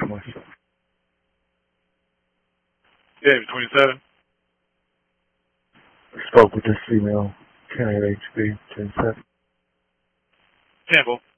myself. David, 27. Spoke with this female, Kenneth HB, 27. Campbell.